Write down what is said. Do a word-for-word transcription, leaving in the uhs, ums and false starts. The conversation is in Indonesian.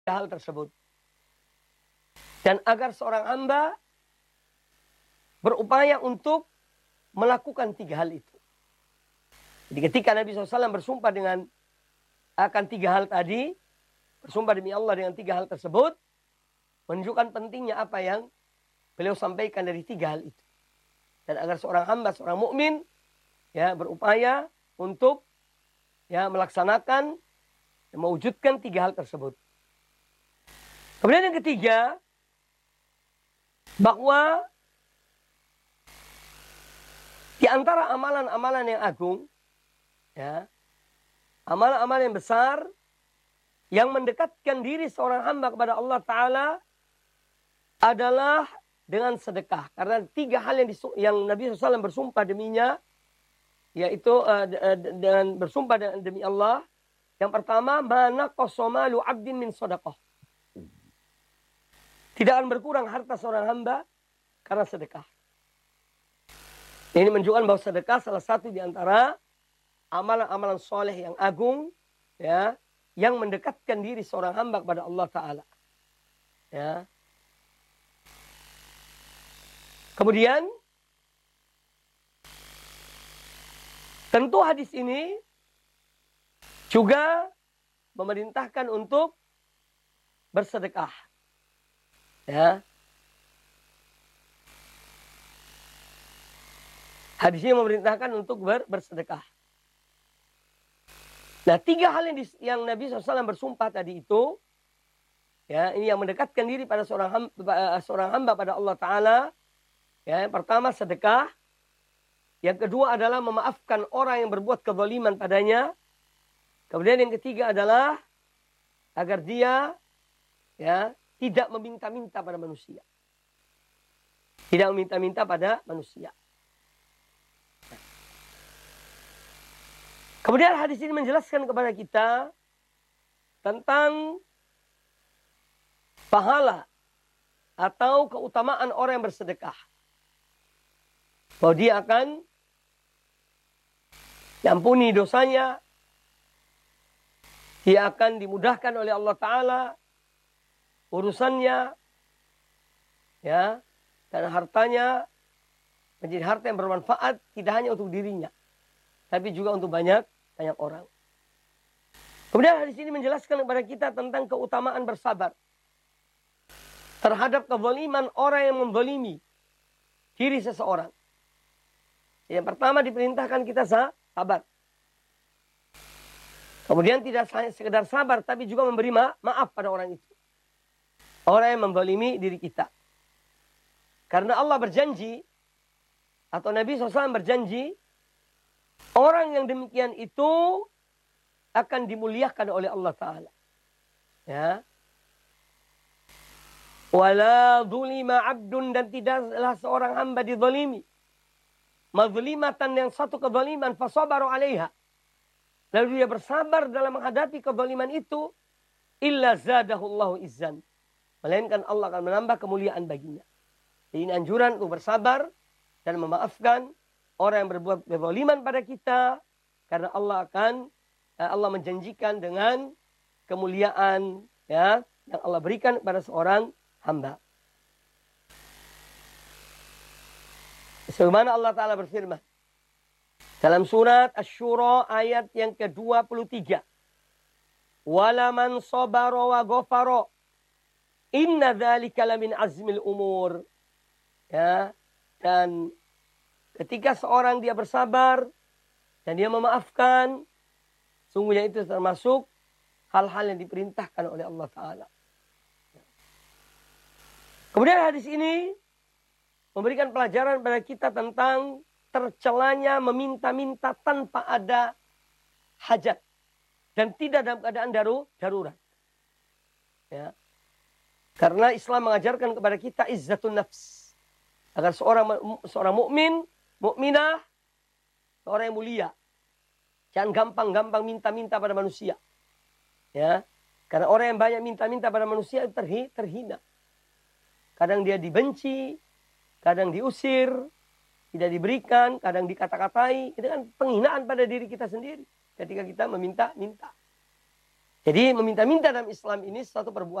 hal tersebut. Dan agar seorang hamba berupaya untuk melakukan tiga hal itu. Jadi ketika Nabi shallallahu alaihi wasallam bersumpah dengan akan tiga hal tadi, bersumpah demi Allah dengan tiga hal tersebut, menunjukkan pentingnya apa yang beliau sampaikan dari tiga hal itu. Dan agar seorang hamba, seorang mukmin, ya berupaya untuk ya melaksanakan dan mewujudkan tiga hal tersebut. Kemudian yang ketiga, bahwa di antara amalan-amalan yang agung, ya, amalan-amalan yang besar yang mendekatkan diri seorang hamba kepada Allah Ta'ala adalah dengan sedekah. Karena tiga hal yang, disu- yang Nabi shallallahu alaihi wasallam bersumpah deminya, yaitu uh, dengan bersumpah demi Allah. Yang pertama, mana qasomalu abdin min sadaqah. Tidak akan berkurang harta seorang hamba karena sedekah. Ini menunjukkan bahwa sedekah salah satu di antara amalan-amalan soleh yang agung, ya, yang mendekatkan diri seorang hamba kepada Allah Ta'ala. Ya. Kemudian, tentu hadis ini juga memerintahkan untuk bersedekah. Ya. Hadis ini memerintahkan untuk ber, bersedekah. Nah, tiga hal yang, di, yang Nabi shallallahu alaihi wasallam bersumpah tadi itu, ya, ini yang mendekatkan diri pada seorang hamba, seorang hamba pada Allah Ta'ala. Ya, yang pertama sedekah. Yang kedua adalah memaafkan orang yang berbuat kezaliman padanya. Kemudian yang ketiga adalah agar dia, ya, tidak meminta-minta pada manusia. Tidak meminta-minta pada manusia. Kemudian hadis ini menjelaskan kepada kita tentang pahala atau keutamaan orang yang bersedekah. Bahwa dia akan diampuni dosanya, dia akan dimudahkan oleh Allah Ta'ala urusannya, ya, dan hartanya menjadi harta yang bermanfaat tidak hanya untuk dirinya, tapi juga untuk banyak banyak orang. Kemudian hadis ini menjelaskan kepada kita tentang keutamaan bersabar terhadap kezaliman orang yang menzalimi diri seseorang. Yang pertama diperintahkan kita sabar. Kemudian tidak sekedar sabar, tapi juga memberi ma maaf pada orang itu. Orang yang menzalimi diri kita. Karena Allah berjanji, atau Nabi shallallahu alaihi wasallam berjanji, orang yang demikian itu akan dimuliakan oleh Allah Ta'ala. Ya. Wala dhulima abdun, dan tidaklah seorang hamba dizalimi. Mazlimatan, yang satu kezaliman, fasabaru alaiha. Lalu dia bersabar dalam menghadapi kezaliman itu. Illa zadahullahu izzan. Melainkan Allah akan menambah kemuliaan baginya. Ini anjuran untuk bersabar dan memaafkan orang yang berbuat kezaliman pada kita. Karena Allah akan, Allah menjanjikan dengan kemuliaan, ya, yang Allah berikan kepada seorang hamba. Sebagaimana Allah Ta'ala berfirman dalam surat Asy-Syura ayat yang ke dua puluh tiga. Walaman sabara wa ghafara inna dzalika lamin azmil umur. Ya, dan ketika seorang dia bersabar dan dia memaafkan, sungguhnya itu termasuk hal-hal yang diperintahkan oleh Allah Ta'ala. Kemudian hadis ini memberikan pelajaran pada kita tentang tercelanya meminta-minta tanpa ada hajat. Dan tidak dalam keadaan daru, darurat. Ya. Karena Islam mengajarkan kepada kita izzatun nafs. Agar seorang seorang mukmin, mukminah, seorang yang mulia. Jangan gampang-gampang minta-minta pada manusia. Ya. Karena orang yang banyak minta-minta pada manusia terhi, terhina. Kadang dia dibenci, kadang diusir, tidak diberikan, kadang dikata-katai. Itu kan penghinaan pada diri kita sendiri ketika kita meminta-minta. Jadi meminta-minta dalam Islam ini suatu perbuatan